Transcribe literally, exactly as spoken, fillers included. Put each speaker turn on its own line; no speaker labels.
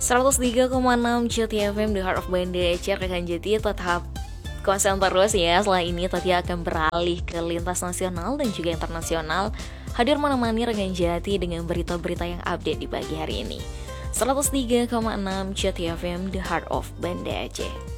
seratus tiga koma enam Jati F M, The Heart of Banda Aceh. Rekan Jati tetap konsen terus ya. Setelah ini Tati akan beralih ke lintas nasional dan juga internasional, hadir menemani rekan Jati dengan berita-berita yang update di pagi hari ini. Seratus tiga koma enam Jati F M, The Heart of Banda Aceh.